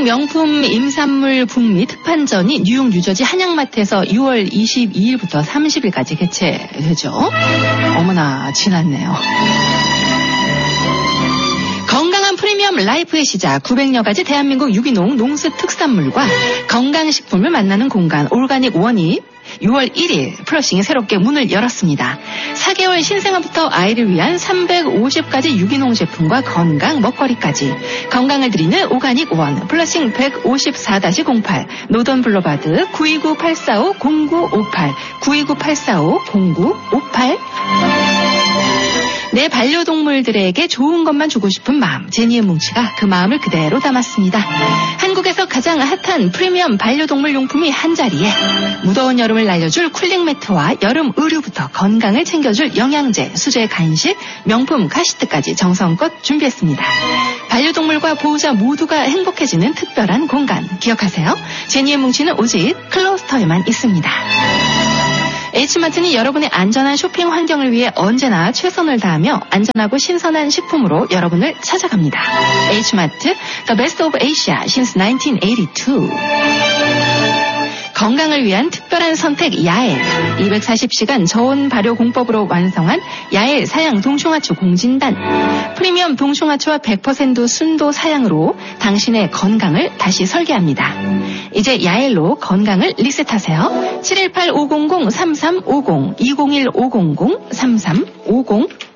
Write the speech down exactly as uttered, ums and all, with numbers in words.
한국 명품 임산물 북미 특판전이 뉴욕 뉴저지 한양마트에서 유월 이십이일부터 삼십일까지 개최되죠. 어머나 지났네요. 건강한 프리미엄 라이프의 시작 구백여 가지 대한민국 유기농 농수 특산물과 건강식품을 만나는 공간 오르가닉 원이 유월 일일 플러싱이 새롭게 문을 열었습니다. 사 개월 신생아부터 아이를 위한 삼백오십 가지 유기농 제품과 건강 먹거리까지 건강을 드리는 오가닉 원 플러싱 백오십사 공팔 노던 블루바드 구이구 팔사오 공구오팔 구이구 팔사오 공구오팔. 내 반려동물들에게 좋은 것만 주고 싶은 마음 제니의 뭉치가 그 마음을 그대로 담았습니다. 한국에서 가장 핫한 프리미엄 반려동물 용품이 한자리에 무더운 여름을 날려줄 쿨링 매트와 여름 의류부터 건강을 챙겨줄 영양제, 수제 간식, 명품 카시트까지 정성껏 준비했습니다. 반려동물과 보호자 모두가 행복해지는 특별한 공간 기억하세요. 제니의 뭉치는 오직 클로스터에만 있습니다. H마트는 여러분의 안전한 쇼핑 환경을 위해 언제나 최선을 다하며 안전하고 신선한 식품으로 여러분을 찾아갑니다. H마트, The Best of Asia since nineteen eighty-two. 건강을 위한 특별한 선택 야엘 이백사십 시간 저온 발효 공법으로 완성한 야엘 사양 동충하초 공진단 프리미엄 동충하초와 백 퍼센트 순도 사양으로 당신의 건강을 다시 설계합니다. 이제 야엘로 건강을 리셋하세요. 칠일팔 오공공 삼삼오공 이공일 오공공 삼삼오공